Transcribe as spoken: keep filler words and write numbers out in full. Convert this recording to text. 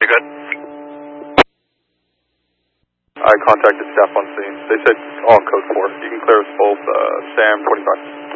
You're good. I contacted staff on scene. They said all code four. You can clear us both uh, Sam twenty-five.